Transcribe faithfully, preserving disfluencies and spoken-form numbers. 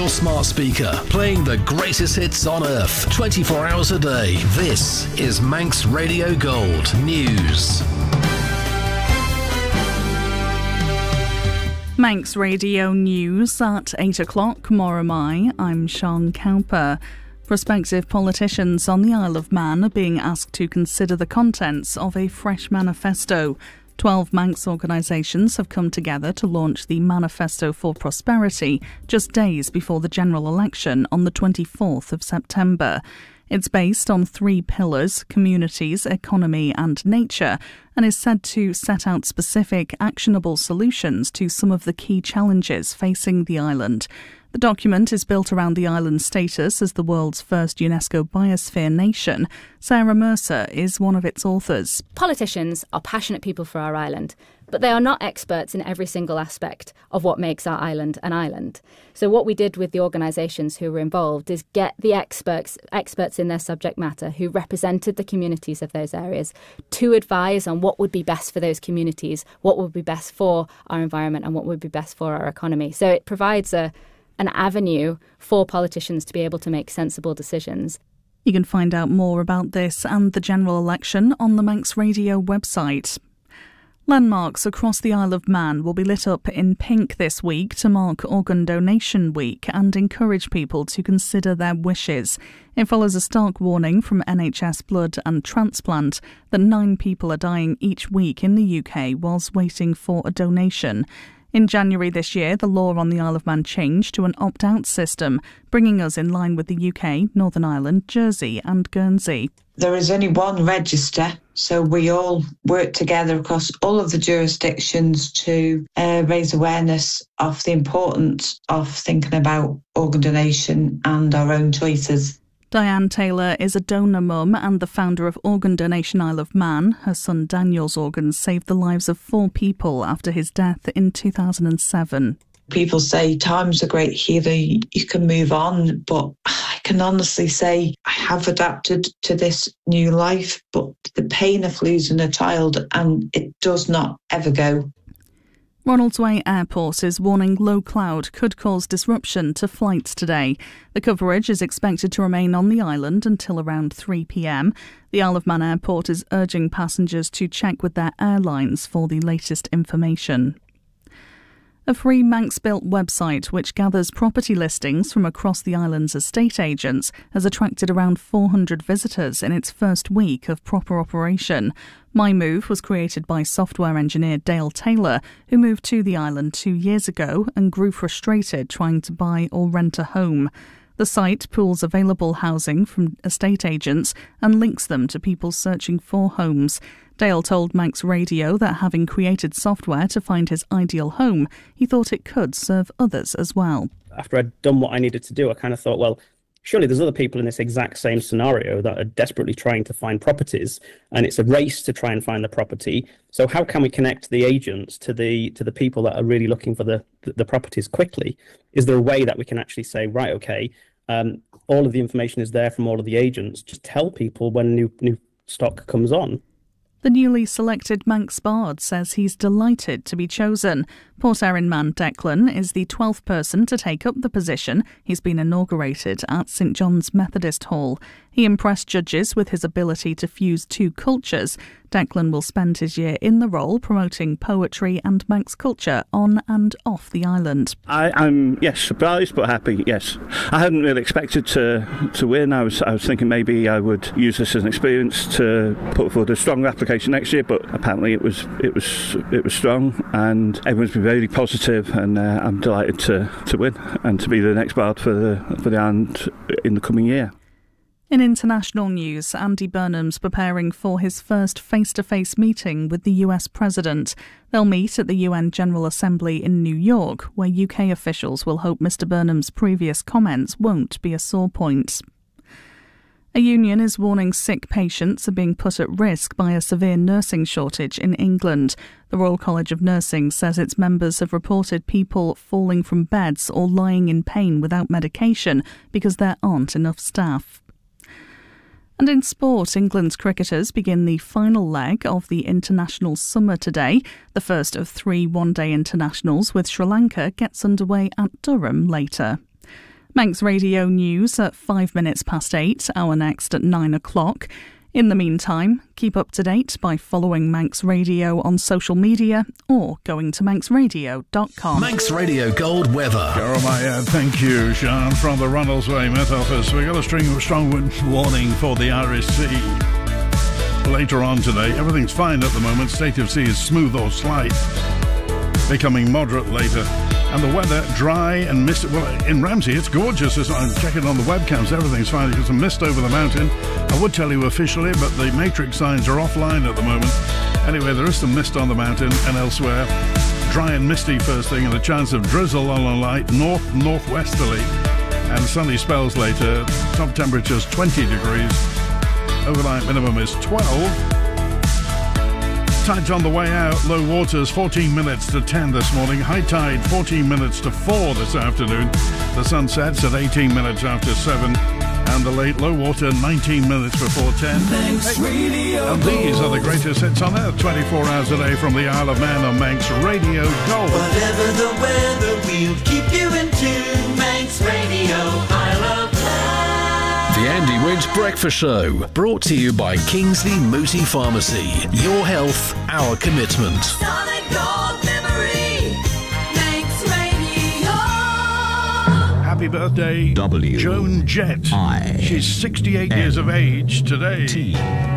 your smart speaker, playing the greatest hits on earth, twenty-four hours a day. This is Manx Radio Gold News. Manx Radio News at eight o'clock. Moromai. I'm Sean Cowper. Prospective politicians on the Isle of Man are being asked to consider the contents of a fresh manifesto. Twelve Manx organisations have come together to launch the Manifesto for Prosperity just days before the general election on the twenty-fourth of September. It's based on three pillars: communities, economy and nature, and is said to set out specific, actionable solutions to some of the key challenges facing the island. The document is built around the island's status as the world's first UNESCO Biosphere nation. Sarah Mercer is one of its authors. Politicians are passionate people for our island, but they are not experts in every single aspect of what makes our island an island. So what we did with the organisations who were involved is get the experts experts in their subject matter who represented the communities of those areas to advise on what would be best for those communities, what would be best for our environment and what would be best for our economy. So it provides a an avenue for politicians to be able to make sensible decisions. You can find out more about this and the general election on the Manx Radio website. Landmarks across the Isle of Man will be lit up in pink this week to mark Organ Donation Week and encourage people to consider their wishes. It follows a stark warning from N H S Blood and Transplant that nine people are dying each week in the U K whilst waiting for a donation. In January this year, the law on the Isle of Man changed to an opt-out system, bringing us in line with the U K, Northern Ireland, Jersey and Guernsey. There is only one register, so we all work together across all of the jurisdictions to uh, raise awareness of the importance of thinking about organ donation and our own choices. Diane Taylor is a donor mum and the founder of Organ Donation Isle of Man. Her son Daniel's organs saved the lives of four people after his death in two thousand seven. People say time's a great healer, you can move on, but I can honestly say I have adapted to this new life, but the pain of losing a child, and it does not ever go. Ronaldsway Airport is warning low cloud could cause disruption to flights today. The coverage is expected to remain on the island until around three p.m. The Isle of Man Airport is urging passengers to check with their airlines for the latest information. A free Manx-built website which gathers property listings from across the island's estate agents has attracted around four hundred visitors in its first week of proper operation. My Move was created by software engineer Dale Taylor, who moved to the island two years ago and grew frustrated trying to buy or rent a home. The site pools available housing from estate agents and links them to people searching for homes. Dale told Manx Radio that having created software to find his ideal home, he thought it could serve others as well. After I'd done what I needed to do, I kind of thought, well, surely there's other people in this exact same scenario that are desperately trying to find properties, and it's a race to try and find the property. So how can we connect the agents to the to the people that are really looking for the, the, the properties quickly? Is there a way that we can actually say, right, okay, um, all of the information is there from all of the agents, just tell people when new new stock comes on? The newly selected Manx Bard says he's delighted to be chosen. Port Erin man Declan is the twelfth person to take up the position. He's been inaugurated at St John's Methodist Hall. He impressed judges with his ability to fuse two cultures. Declan will spend his year in the role promoting poetry and Manx culture on and off the island. I, I'm, yes, surprised but happy, yes. I hadn't really expected to to win. I was I was thinking maybe I would use this as an experience to put forward a stronger application next year, but apparently it was it was it was strong, and everyone's been very positive, and uh, I'm delighted to, to win and to be the next bard for the for the island in the coming year. In international news, Andy Burnham's preparing for his first face-to-face meeting with the U S president. They'll meet at the U N General Assembly in New York, where U K officials will hope Mr Burnham's previous comments won't be a sore point. A union is warning sick patients are being put at risk by a severe nursing shortage in England. The Royal College of Nursing says its members have reported people falling from beds or lying in pain without medication because there aren't enough staff. And in sport, England's cricketers begin the final leg of the international summer today. The first of three one-day internationals with Sri Lanka gets underway at Durham later. Manx Radio News at five minutes past eight, our next at nine o'clock. In the meantime, keep up to date by following Manx Radio on social media or going to manx radio dot com. Manx Radio Gold weather. Jeremiah, thank you, Sean, from the Ronaldsway Met Office. We've got a string of strong wind warning for the Irish Sea. Later on today, everything's fine at the moment. State of sea is smooth or slight, becoming moderate later. And the weather, dry and misty. Well, in Ramsey, it's gorgeous. I'm checking on the webcams. Everything's fine. There's some mist over the mountain. I would tell you officially, but the matrix signs are offline at the moment. Anyway, there is some mist on the mountain and elsewhere. Dry and misty first thing, and a chance of drizzle on a light north northwesterly. And sunny spells later. Top temperatures twenty degrees. Overnight minimum is twelve. Tide's on the way out. Low waters fourteen minutes to ten this morning. High tide fourteen minutes to four this afternoon. The sun sets at eighteen minutes after seven. And the late low water nineteen minutes before ten. Manx Radio And these are the greatest hits on earth twenty-four hours a day from the Isle of Man on Manx Radio Gold. Whatever the weather, we'll keep you in tune. Manx Radio, Isle of Man. The Andy Ridge Breakfast Show, brought to you by Kingsley Moody Pharmacy. Your health, our commitment. Solid gold memory, Manx Radio. Happy birthday, W Joan Jett. I She's sixty-eight years of age today. T